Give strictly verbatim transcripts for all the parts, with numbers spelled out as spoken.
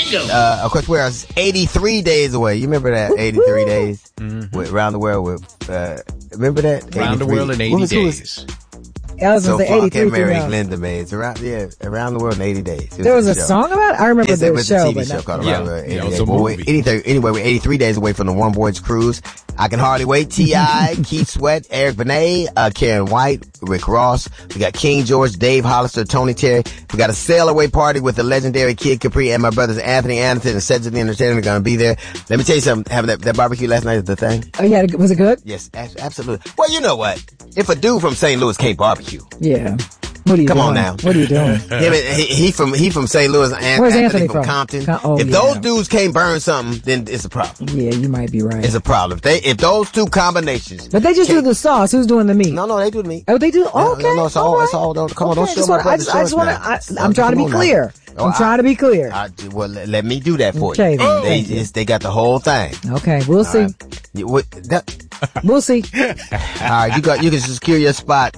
Bingo. Uh, of course, we're eighty-three days away. You remember that? eighty-three days Mm-hmm. with around the world with. Uh, remember that? Around the world in eighty Who was- who was- days. I was So gonna say far, I eighty-three. can't remember through what now. Linda made. It's around, yeah, around the world in eighty days. It There was a show. song about it? I remember Yes, the it was show. a T V but show not- called Yeah. Around the World in Yeah, eighty it was days. a Well, wait, movie. anything, anyway, we're eighty-three days away from the One Voyage Cruise. I Can Hardly Wait, T I, Keith Sweat, Eric Benet, uh, Karen White, Rick Ross. We got King George, Dave Hollister, Tony Terry. We got a sail away party with the legendary Kid Capri and my brothers Anthony Anderson and Cedric the Entertainer are going to be there. Let me tell you something. Having that, that barbecue last night is the thing. Oh, yeah. Was it good? Yes, a- absolutely. Well, you know what? If a dude from Saint Louis can't barbecue, Yeah. What are you Come doing? on now. What are you doing? him and, he, he from he from Saint Louis and Where's Anthony, Anthony from, from? Compton. Com- oh, if yeah. those dudes can't burn something, then it's a problem. Yeah, you might be right. It's a problem. If they if those two combinations. But they just do can't- the sauce. Who's doing the meat? No, no, they do the meat. Oh, they do. No, Oh, okay. no, no, it's all, all right. it's all. Don't come on, Okay, don't show just my wanna- I brother just, I just shorts want now. to. I'm trying to Come be on now. clear. Oh, I'm trying to be clear. I, well, let, let me do that for Okay, you. then. They Thank you. it's, they got the whole thing. Okay, we'll see. All right. You- what- that- We'll see. all right, you got you can secure your spot.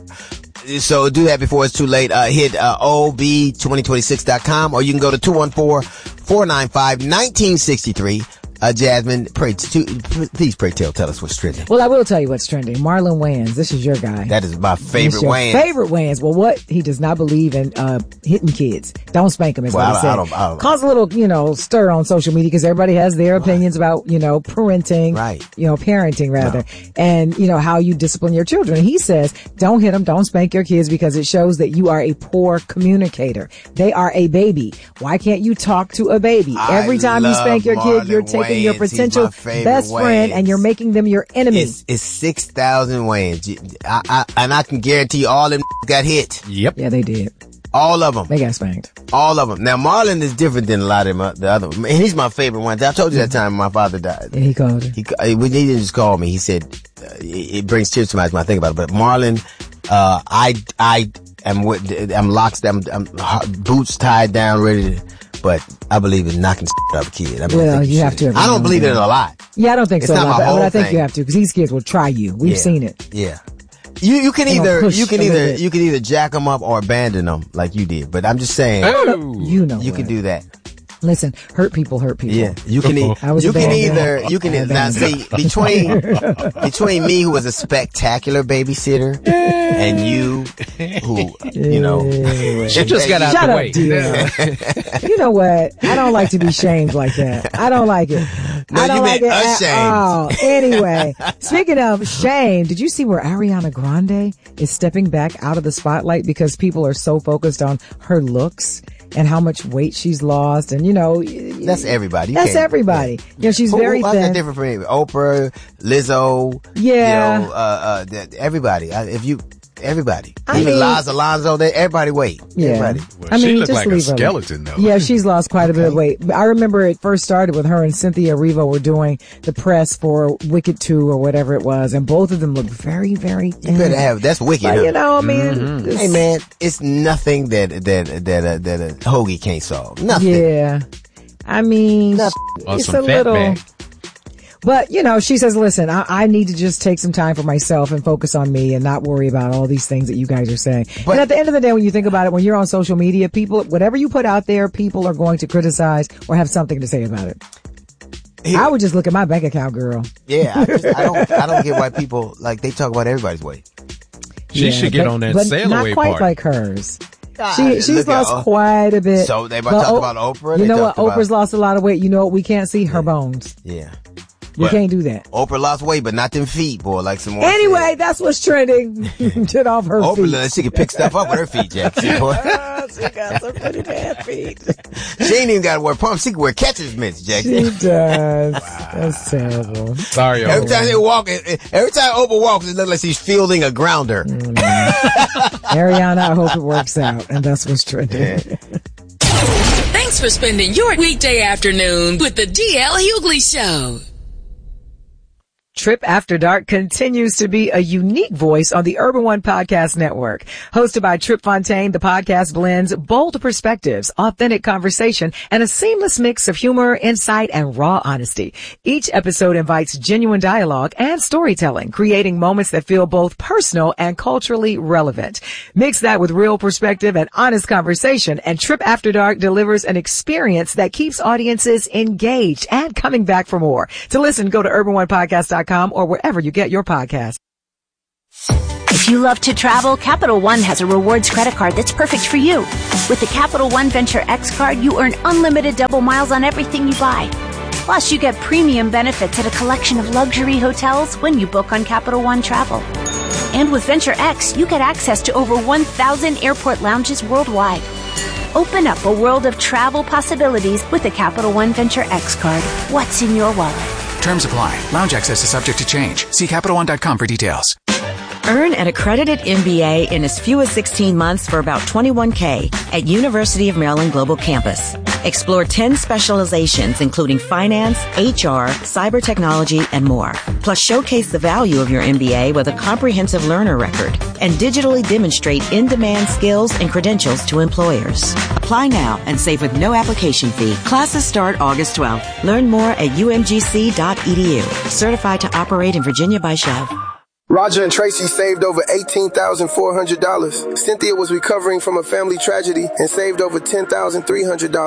So do that before it's too late. Uh, hit uh, O B twenty twenty-six dot com or you can go to two one four, four nine five, one nine six three. Uh, Jasmine, pray to, please pray tell, tell us what's trending. Well, I will tell you what's trending. Marlon Wayans, this is your guy. That is my This favorite is your Wayans. Favorite Wayans. Well, what? He does not believe in uh hitting kids. Don't spank them is Well, what he I said. don't- I don't- Cause a little, you know, stir on social media because everybody has their opinions about, you know, parenting. Right. You know, parenting rather. And, you know, how you discipline your children. He says, don't hit them, don't spank your kids because it shows that you are a poor communicator. They are a baby. Why can't you talk to a baby? I Every time you love spank your kid, you're Marlon taking your Wayans. He's potential my favorite best friend Wayans. and you're making them your enemy. It's, it's six thousand Wayans. You- I, I, and I can guarantee all them got hit. Yep. Yeah, they did. All of them. They got spanked. All of them. Now, Marlon is different than a lot of them, uh, the other. And he's my favorite one. I told you that time my father died. Yeah, he called it. He, ca- he didn't just call me. He said, uh, it, it brings tears to my eyes when I think about it. But Marlon, uh, I, I am with, I'm locked, I'm, I'm boots tied down, ready to, but I believe in knocking out of a kid. I mean, I Well, think you have should. to every I now don't and believe then. it a lot. Yeah, I don't think It's so. not my but, whole but I think thing. you have to because these kids will try you. We've Yeah. seen it. Yeah. You, you can They gonna either, push you can a little either, bit. you can either jack them up or abandon them like you did. But I'm just saying, Oh. You know, you what. can do that. Listen, hurt people hurt people. Yeah, you can. E- I was you can abandoned. either. You can I now abandoned. see between between me, who was a spectacular babysitter, and you, who you know, She just got out Shut the up, way. dear. You know what? I don't like to be shamed like that. I don't like it. No, I don't you like meant it at ashamed. all. Anyway, speaking of shame, did you see where Ariana Grande is stepping back out of the spotlight because people are so focused on her looks and how much weight she's lost, and you know, that's everybody. You that's can't- everybody. You know, she's Who- very who- how's that thin. different from me? Oprah, Lizzo. Yeah. You know, uh, uh, that- everybody. I- If you, everybody, I even mean- Liz Alonso, they everybody wait. Yeah. Everybody. Well, I she mean, looked just like a leave her alone. skeleton, though. Yeah, she's lost quite a bit of weight. But I remember it first started with her and Cynthia Erivo were doing the press for Wicked two or whatever it was, and both of them looked very, very You thin. better have. That's wicked. But, huh? you know, I mean, Mm-hmm. it's- Hey man, it's nothing that that that a, that a hoagie can't solve. Nothing. yeah. I mean, Nothing. Or it's some a fat little. bag. But, you know, she says, listen, I, I need to just take some time for myself and focus on me and not worry about all these things that you guys are saying. But- and at the end of the day, when you think about it, when you're on social media, people, whatever you put out there, people are going to criticize or have something to say about it. Here- I would just look at my bank account, girl. Yeah, I, just, I don't. I don't get why people like they talk about everybody's weight. She Yeah, should get but- on that but sail not away quite party. like hers. Ah, She, she's look at- lost oh, quite a bit. So they But talked O- about Oprah. You they know what? talked about- Oprah's lost a lot of weight. You know what we can't see? Her bones. Yeah. You But can't do that. Oprah lost weight, but not them feet, boy. Like some more. Anyway, that's what's trending. Get off her Oprah, feet. look, she can pick stuff up with her feet, Jack. She, boy. She got some pretty bad feet. She ain't even got to wear pumps. She can wear catcher's mitts, Jack. She does. That's terrible. Sorry, Every Oprah. time they walk, every time Oprah walks, it looks like she's fielding a grounder. Ariana, I hope it works out. And that's what's trending. Thanks for spending your weekday afternoon with the D L Hughley Show. Trip After Dark continues to be a unique voice on the Urban One Podcast Network. Hosted by Trip Fontaine, the podcast blends bold perspectives, authentic conversation, and a seamless mix of humor, insight, and raw honesty. Each episode invites genuine dialogue and storytelling, creating moments that feel both personal and culturally relevant. Mix that with real perspective and honest conversation, and Trip After Dark delivers an experience that keeps audiences engaged and coming back for more. To listen, go to urban one podcast dot com or wherever you get your podcasts. If you love to travel, Capital One has a rewards credit card that's perfect for you. With the Capital One Venture X card, you earn unlimited double miles on everything you buy. Plus, you get premium benefits at a collection of luxury hotels when you book on Capital One Travel. And with Venture X, you get access to over one thousand airport lounges worldwide. Open up a world of travel possibilities with the Capital One Venture X card. What's in your wallet? Terms apply. Lounge access is subject to change. See Capital One dot com for details. Earn an accredited M B A in as few as sixteen months for about twenty-one thousand dollars at University of Maryland Global Campus. Explore ten specializations including finance, H R, cyber technology, and more. Plus, showcase the value of your M B A with a comprehensive learner record and digitally demonstrate in-demand skills and credentials to employers. Apply now and save with no application fee. Classes start August twelfth. Learn more at u m g c dot e d u. Certified to operate in Virginia by Chev. Roger and Tracy saved over eighteen thousand four hundred dollars. Cynthia was recovering from a family tragedy and saved over ten thousand three hundred dollars.